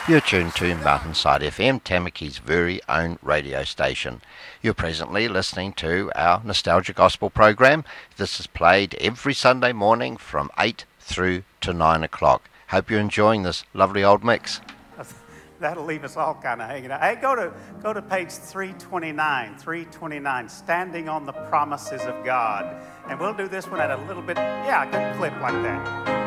You're tuned to Mountainside FM, Tamaki's very own radio station. You're presently listening to our Nostalgia Gospel program. This is played every Sunday morning from 8 through to 9 o'clock. Hope you're enjoying this lovely old mix. That'll leave us all kind of hanging out. Hey, go to page 329, Standing on the Promises of God. And we'll do this one at a little bit, a good clip like that.